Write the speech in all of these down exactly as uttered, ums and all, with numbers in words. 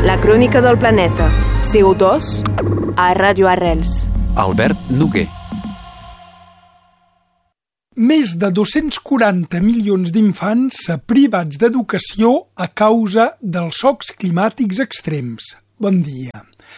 La crònica del planeta. C O dos a Ràdio Arrels. Albert Noguer. Més de dos-cents quaranta milions d'infants privats d'educació a causa dels xocs climàtics extrems. Bon dia.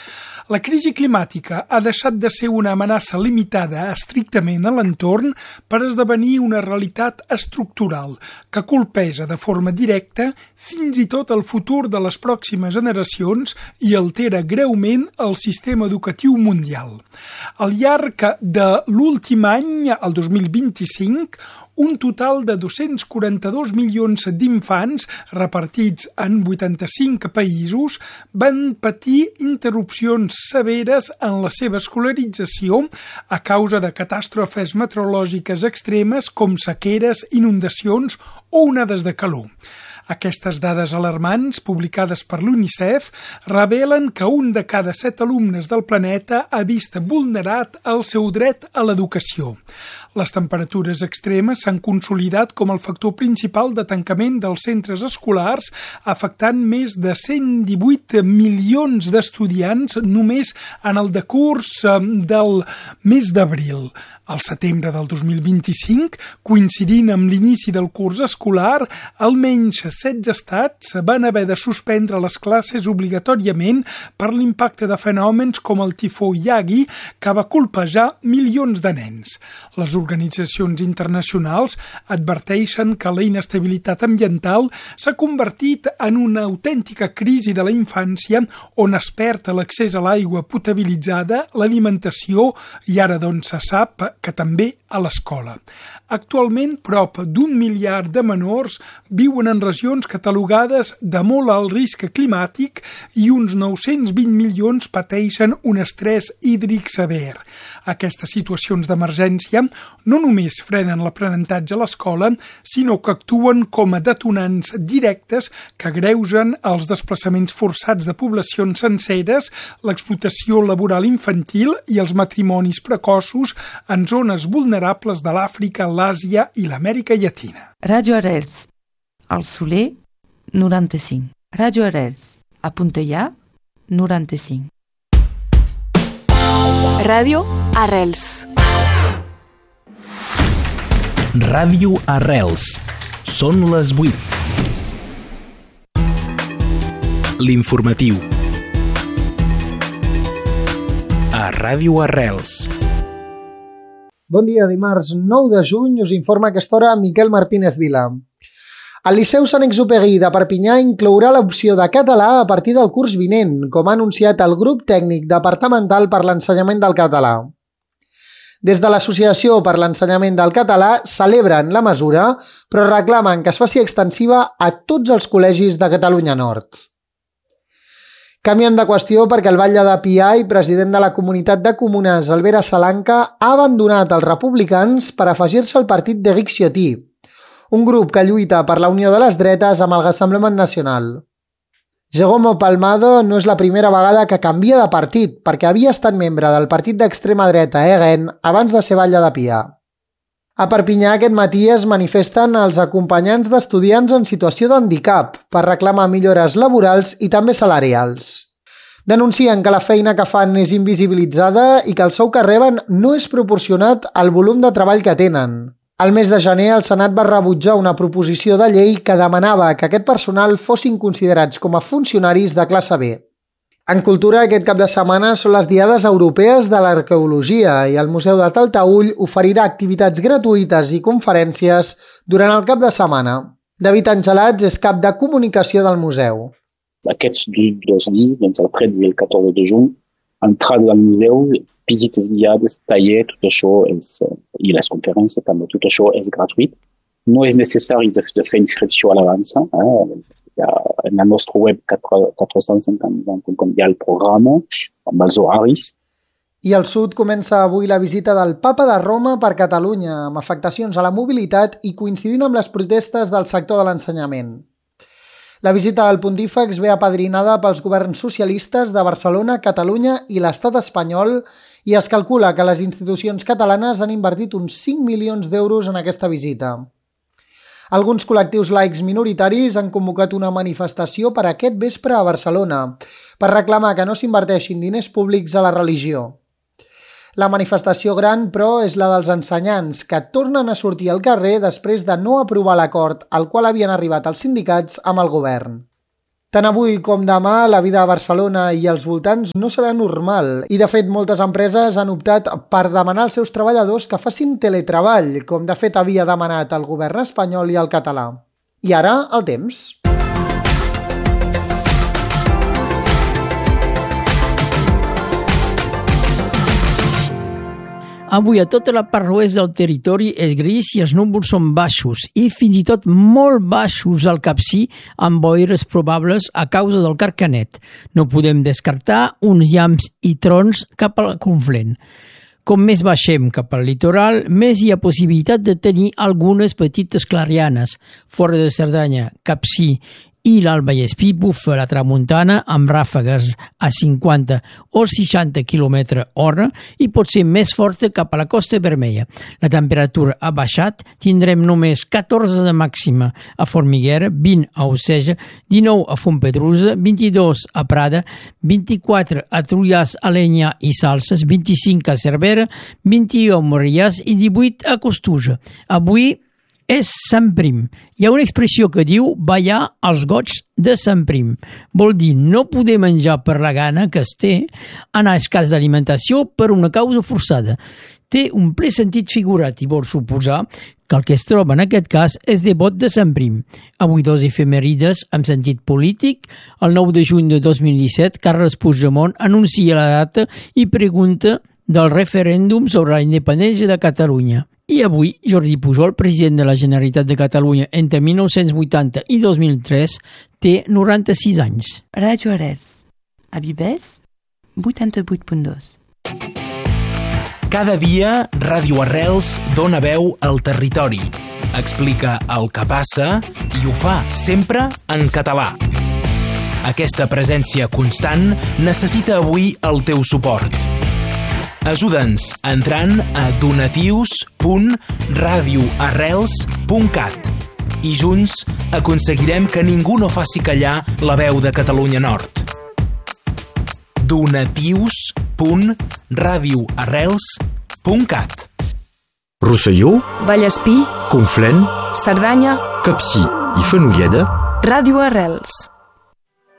La crisi climàtica ha deixat de ser una amenaça limitada estrictament a l'entorn per esdevenir una realitat estructural que colpeja de forma directa fins i tot el futur de les pròximes generacions i altera greument el sistema educatiu mundial. Al llarg de l'últim any, el dos mil vint-i-cinc, un total de dos-cents quaranta-dos milions d'infants repartits en vuitanta-cinc països van patir interrupcions severes en la seva escolarització a causa de catàstrofes meteorològiques extremes com sequeres, inundacions o onades de calor. Aquestes dades alarmants, publicades per l'UNICEF, revelen que un de cada set alumnes del planeta ha vist vulnerat el seu dret a l'educació. Les temperatures extremes s'han consolidat com el factor principal de tancament dels centres escolars, afectant més de cent divuit milions d'estudiants només en el decurs del mes d'abril. Al setembre del dos mil vint-i-cinc, coincidint amb l'inici del curs escolar, almenys setze estats van haver de suspendre les classes obligatòriament per l'impacte de fenòmens com el tifó Yagi, que va colpejar milions de nens. Les organitzacions internacionals adverteixen que la inestabilitat ambiental s'ha convertit en una autèntica crisi de la infància on es perd l'accés a l'aigua potabilitzada, l'alimentació i ara doncs se sap que també a l'escola. Actualment, prop d'un miliard de menors viuen en regions catalogades de molt alt risc climàtic i uns nou-cents vint milions pateixen un estrès hídric sever. Aquestes situacions d'emergència no només frenen l'aprenentatge a l'escola, sinó que actuen com a detonants directes que agreugen els desplaçaments forçats de poblacions senceres, l'explotació laboral infantil i els matrimonis precoços en zones vulnerables de l'Àfrica, l'Àsia i l'Amèrica Llatina. Ràdio Arrels, al Soler, noranta-cinc. Ràdio Arrels, a Pontellà, noranta-cinc. Ràdio Arrels. Ràdio Arrels. Són les vuit. L'informatiu. A Ràdio Arrels. Bon dia, dimarts nou de juny us informa a aquesta hora Miquel Martínez Vila. El Liceu Sant Exupéry de Perpinyà inclourà l'opció de català a partir del curs vinent, com ha anunciat el grup tècnic departamental per l'ensenyament del català. Des de l'Associació per l'Ensenyament del Català celebren la mesura, però reclamen que es faci extensiva a tots els col·legis de Catalunya Nord. Canviem de qüestió perquè el batlle de Pià i president de la Comunitat de Comunes, Albera Salanca, ha abandonat els republicans per afegir-se al partit d'Eric Ciotti, un grup que lluita per la unió de les dretes amb el Rassemblement Nacional. Jérôme Palmado no és la primera vegada que canvia de partit, perquè havia estat membre del partit d'extrema dreta Egen abans de ser batlle de Pià. A Perpinyà aquest matí es manifesten els acompanyants d'estudiants en situació d'handicap per reclamar millores laborals i també salarials. Denuncien que la feina que fan és invisibilitzada i que el sou que reben no és proporcionat al volum de treball que tenen. Al mes de gener, el Senat va rebutjar una proposició de llei que demanava que aquest personal fossin considerats com a funcionaris de classe B. En cultura, aquest cap de setmana són les Diades Europees de l'Arqueologia i el Museu de Talteüll oferirà activitats gratuïtes i conferències durant el cap de setmana. David Angelats és cap de comunicació del museu. Aquests dos dies, doncs el tretze i el catorze de juny, entrada al museu, visites guiades, taller, tot això és, i les conferències també, tot això és gratuït. No és necessari de, de fer inscripció a l'avança. Eh? Hi ha, en el nostre web quatre-cents cinquanta, hi ha el programa amb els horaris. I al sud comença avui la visita del Papa de Roma per Catalunya, amb afectacions a la mobilitat i coincidint amb les protestes del sector de l'ensenyament. La visita del pontífex ve apadrinada pels governs socialistes de Barcelona, Catalunya i l'estat espanyol i es calcula que les institucions catalanes han invertit uns cinc milions d'euros en aquesta visita. Alguns col·lectius laics minoritaris han convocat una manifestació per aquest vespre a Barcelona per reclamar que no s'inverteixin diners públics a la religió. La manifestació gran, però, és la dels ensenyants, que tornen a sortir al carrer després de no aprovar l'acord al qual havien arribat els sindicats amb el govern. Tant avui com demà, la vida a Barcelona i als voltants no serà normal i, de fet, moltes empreses han optat per demanar als seus treballadors que facin teletreball, com de fet havia demanat el govern espanyol i el català. I ara, el temps. Avui a tota la part oest del territori és gris i els núvols són baixos i fins i tot molt baixos al Capcí amb boires probables a causa del Carcanet. No podem descartar uns llamps i trons cap al Conflent. Com més baixem cap al litoral, més hi ha possibilitat de tenir algunes petites clarianes. Fora de Cerdanya, Capcí i l'Alt Vallespí bufa la tramuntana amb ràfegues a cinquanta o seixanta quilòmetres hora i pot ser més forta cap a la Costa Vermella. La temperatura ha baixat, tindrem només catorze de màxima a Formiguera, vint a Oceja, dinou a Fontpedrusa, vint-i-dos a Prada, vint-i-quatre a Trullàs, Alenyà i Salses, vint-i-cinc a Cervera, vint-i-u a Morellàs i divuit a Costuja. Avui és Sant Prim. Hi ha una expressió que diu ballar als goig de Sant Prim. Vol dir no poder menjar per la gana que es té, anar escàs d'alimentació per una causa forçada. Té un ple sentit figurat i vol suposar que el que es troba en aquest cas és devot de Sant Prim. Avui dos efemèrides amb sentit polític. El nou de juny de dos mil disset, Carles Puigdemont anuncia la data i pregunta del referèndum sobre la independència de Catalunya. I avui, Jordi Pujol, president de la Generalitat de Catalunya entre mil nou-cents vuitanta i dos mil tres, té noranta-sis anys. Radio Arrels, a Vives, vuitanta-vuit punt dos. Cada dia, Ràdio Arrels dona veu al territori. Explica el que passa i ho fa sempre en català. Aquesta presència constant necessita avui el teu suport. Ajuda'ns entrant a donatius punt radio arrels punt cat i junts aconseguirem que ningú no faci callar la veu de Catalunya Nord. donatius punt radio arrels punt cat. Rosselló, Vallespí, Conflent, Cerdanya, Capcí i Fenolleda. Ràdio Arrels.